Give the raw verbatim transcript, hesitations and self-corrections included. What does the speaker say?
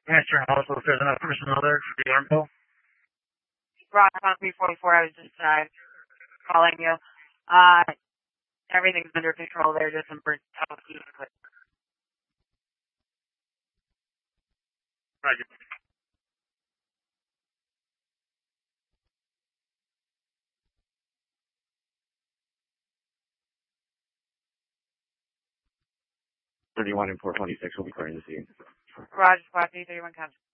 Answering also if there's enough personnel there for the arm pull. Rock on three forty-four, I was just uh, calling you. Uh, everything's under control there, just some burnt top heat. Roger. thirty-one and four twenty-six will be clearing the scene. Roger, squad three thirty-one comes.